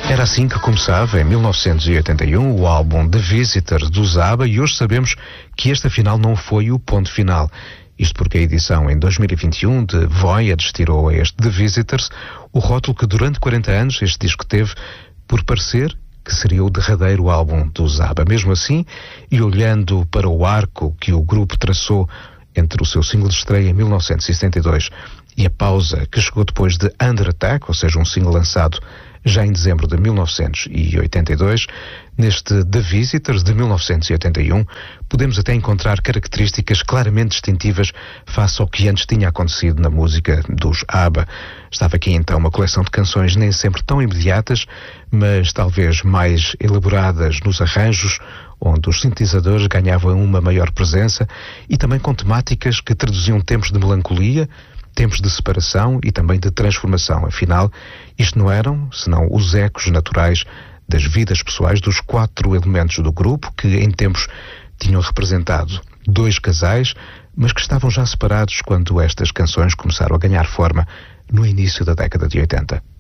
Era assim que começava, em 1981, o álbum The Visitors dos ABBA, e hoje sabemos que este afinal não foi o ponto final. Isto porque a edição em 2021 de Voyage tirou a este The Visitors o rótulo que durante 40 anos este disco teve por parecer que seria o derradeiro álbum dos ABBA. Mesmo assim, e olhando para o arco que o grupo traçou entre o seu single de estreia em 1972 e a pausa que chegou depois de Under Attack, ou seja, um single lançado já em dezembro de 1982, neste The Visitors de 1981, podemos até encontrar características claramente distintivas face ao que antes tinha acontecido na música dos ABBA. Estava aqui então uma coleção de canções nem sempre tão imediatas, mas talvez mais elaboradas nos arranjos, onde os sintetizadores ganhavam uma maior presença, e também com temáticas que traduziam tempos de melancolia, tempos de separação e também de transformação. Afinal, isto não eram senão os ecos naturais das vidas pessoais dos 4 elementos do grupo, que em tempos tinham representado 2 casais, mas que estavam já separados quando estas canções começaram a ganhar forma no início da década de 80.